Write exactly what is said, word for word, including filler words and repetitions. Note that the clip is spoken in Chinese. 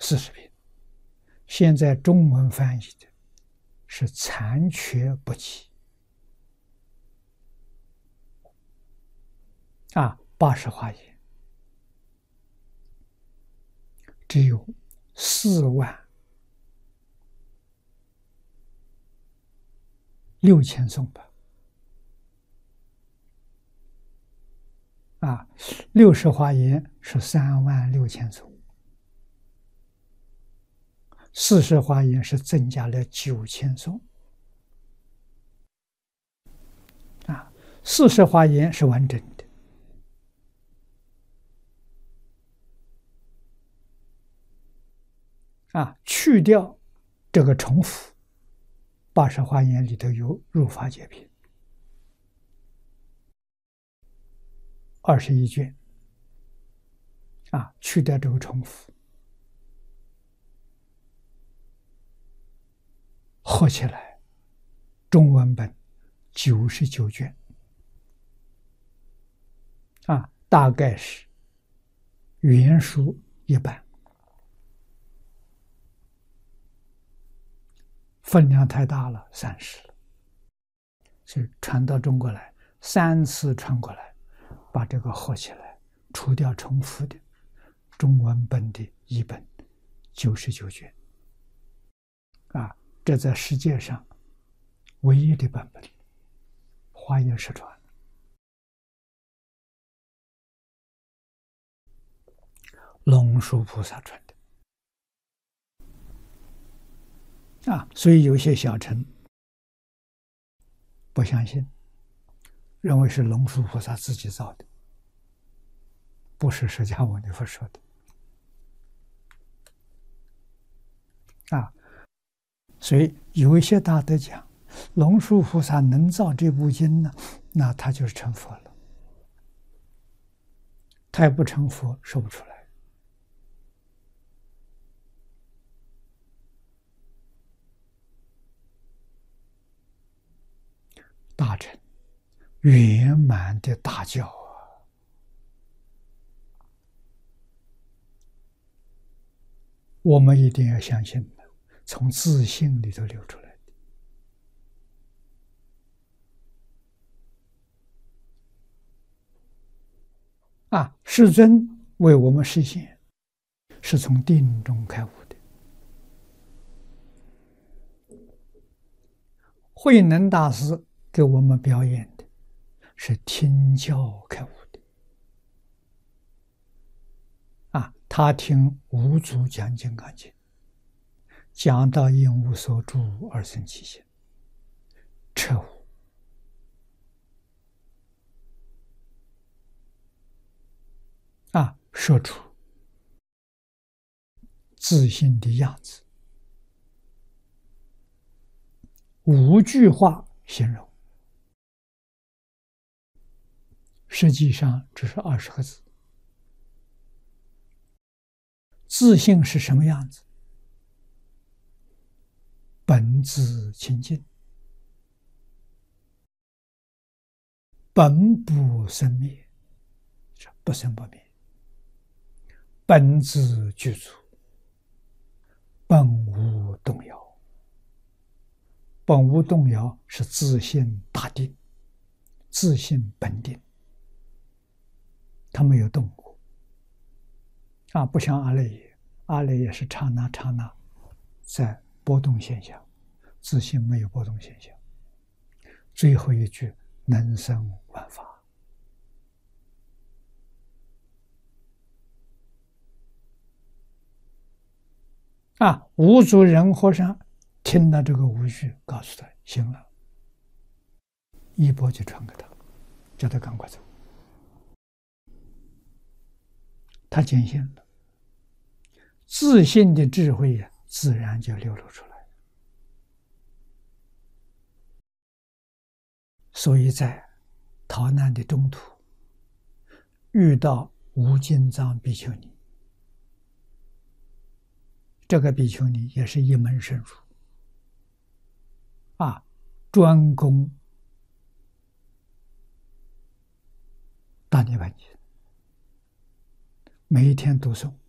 四十品。现在中文翻译的是残缺不齐啊，八十华严只有四万六千颂吧。啊，六十华严是三万六千颂，四十华严是增加了九千颂。啊，四十华严是完整的，啊，去掉这个重复，八十华严里头有入法界品，二十一卷，啊，去掉这个重复，合起来，中文本九十九卷，啊，大概是原书一半，分量太大了，散失了，所以传到中国来，三次传过来，把这个合起来，除掉重复的，中文本的译本九十九卷，啊，这在世界上唯一的版本，华严实传，龙树菩萨传的，啊，所以有些小乘不相信，认为是龙树菩萨自己造的，不是释迦牟尼佛说的，啊，所以有一些大德讲，龙树菩萨能造这部经呢，那他就是成佛了，他也不成佛，说不出来。大乘圆满的大教啊，我们一定要相信的，从自信里头流出来的啊！世尊为我们实现，是从定中开悟的。慧能大师给我们表演的是听教开悟的啊！他听五祖讲《金刚经》，讲到应无所住而生其心，彻悟啊，说出自信的样子，五句话形容，实际上只是二十个字。自信是什么样子？本自清净，本不生灭，不生不灭，本自具足，本无动摇。本无动摇是自性大定，自性本定，他没有动过啊，不像阿赖耶，阿赖耶是刹那刹那在波动现象，自性没有波动现象。最后一句能生万法啊，五祖仁和尚听到这个五句，告诉他行了，一钵就传给他，叫他赶快走。他坚信了，自信的智慧呀，自然就流露出来。所以在逃难的中途，遇到无尽藏比丘尼，这个比丘尼也是一门深入啊，专攻大涅槃经，每一天读诵，